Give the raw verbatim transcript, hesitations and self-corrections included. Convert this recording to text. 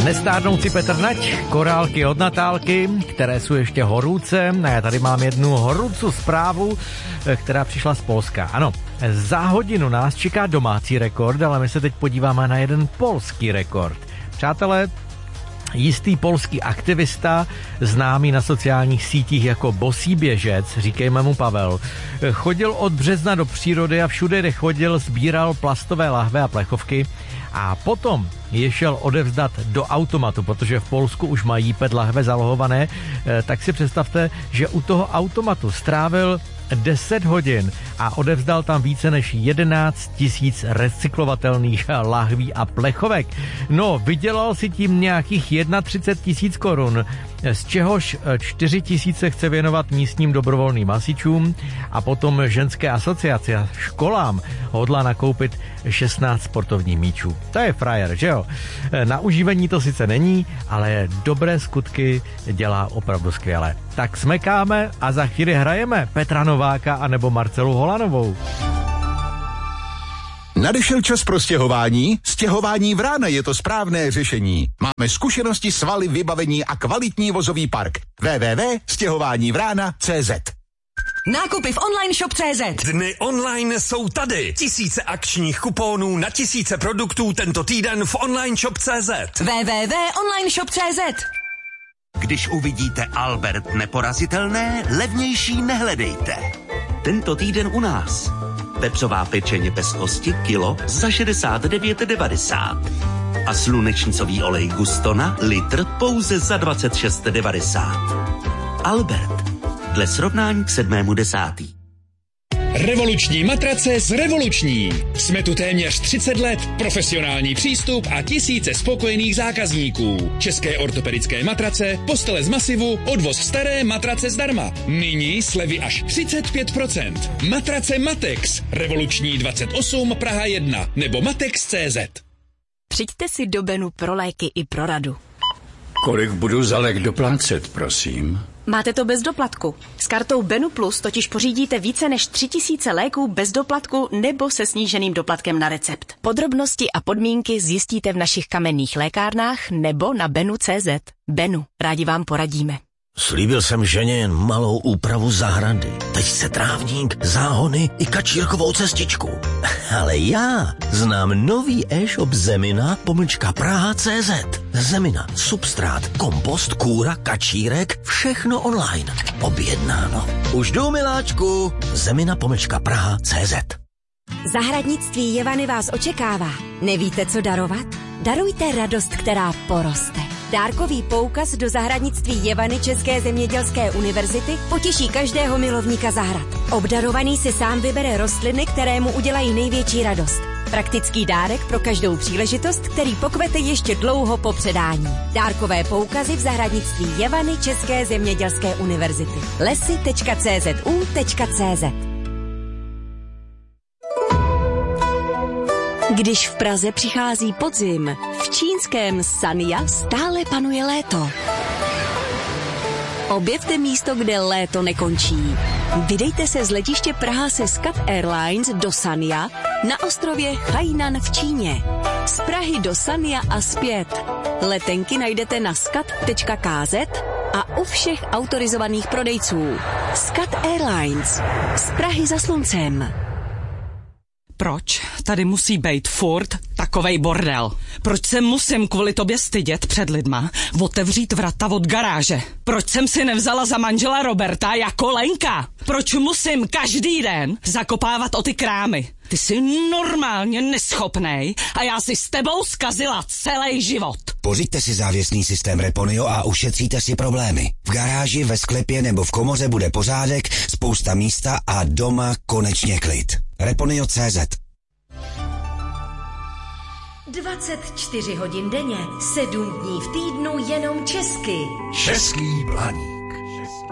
Nestárnoucí Petr Nať, korálky od Natálky, které jsou ještě horúce. A já tady mám jednu horúcu zprávu, která přišla z Polska. Ano, za hodinu nás čeká domácí rekord, ale my se teď podíváme na jeden polský rekord. Přátelé, jistý polský aktivista, známý na sociálních sítích jako bosý běžec, říkejme mu Pavel, chodil od března do přírody a všude, kde chodil, sbíral plastové lahve a plechovky a potom je šel odevzdat do automatu, protože v Polsku už mají pé é té lahve zalohované, tak si představte, že u toho automatu strávil deset hodin a odevzdal tam více než jedenáct tisíc recyklovatelných lahví a plechovek. No, vydělal si tím nějakých třicet jedna tisíc korun, z čehož čtyři tisíce chce věnovat místním dobrovolným hasičům a potom ženské asociaci a školám hodlá nakoupit šestnáct sportovních míčů. To je frajer, že jo? Na užívání to sice není, ale dobré skutky dělá opravdu skvěle. Tak smekáme a za chvíli hrajeme Petra Nováka anebo Marcelu Holanovou. Nadešel čas pro stěhování? Stěhování Vrána je to správné řešení. Máme zkušenosti, svaly, vybavení a kvalitní vozový park. w w w tečka stěhování vrána tečka cé zet. Nákupy v online shop tečka cé zet. Dny online jsou tady. Tisíce akčních kuponů na tisíce produktů tento týden v online shop tečka cé zet. w w w tečka online shop tečka cé zet. Když uvidíte Albert neporazitelné, levnější nehledejte. Tento týden u nás. Pepřová pečeně bez kosti kilo za šedesát devět devadesát. A slunečnicový olej Gustona litr pouze za dvacet šest devadesát. Albert. Dle srovnání k sedmému desátý. Revoluční matrace z Revoluční. Jsme tu téměř třicet let, profesionální přístup a tisíce spokojených zákazníků. České ortopedické matrace, postele z masivu, odvoz staré matrace zdarma. Nyní slevy až třicet pět procent. Matrace Matex, Revoluční dvacet osm Praha jedna nebo matex tečka cé zet. Přijďte si do Benu pro léky i pro radu. Kolik budu za lék doplácet, prosím? Máte to bez doplatku. S kartou Benu Plus totiž pořídíte více než tři tisíce léků bez doplatku nebo se sníženým doplatkem na recept. Podrobnosti a podmínky zjistíte v našich kamenných lékárnách nebo na benu tečka cé zet. Benu, rádi vám poradíme. Slíbil jsem ženě jen malou úpravu zahrady. Teď chce trávník, záhony i kačírkovou cestičku. Ale já znám nový e-shop Zemina pomlčka Praha tečka cé zet. Zemina, substrát, kompost, kůra, kačírek, všechno online. Objednáno. Už jdu, miláčku. Zemina pomlčka Praha tečka cé zet. Zahradnictví Jevany vás očekává. Nevíte, co darovat? Darujte radost, která poroste. Dárkový poukaz do zahradnictví Jevany České zemědělské univerzity potěší každého milovníka zahrad. Obdarovaný si sám vybere rostliny, které mu udělají největší radost. Praktický dárek pro každou příležitost, který pokvete ještě dlouho po předání. Dárkové poukazy v zahradnictví Jevany České zemědělské univerzity. lesy tečka cé zet u tečka cé zet. Když v Praze přichází podzim, v čínském Sanya stále panuje léto. Objevte místo, kde léto nekončí. Vydejte se z letiště Praha se Skat Airlines do Sanya na ostrově Hainan v Číně. Z Prahy do Sanya a zpět. Letenky najdete na skat tečka ká zet a u všech autorizovaných prodejců. Skat Airlines. Z Prahy za sluncem. Proč tady musí být furt takovej bordel? Proč se musím kvůli tobě stydět před lidma otevřít vrata od garáže? Proč jsem si nevzala za manžela Roberta jako Lenka? Proč musím každý den zakopávat o ty krámy? Ty jsi normálně neschopnej a já si s tebou zkazila celý život. Pořiďte si závěsný systém Reponio a ušetříte si problémy. V garáži, ve sklepě nebo v komoře bude pořádek, spousta místa a doma konečně klid. Reponio tečka cé zet. dvacet čtyři hodin denně, sedm dní v týdnu jenom česky. Český blaní.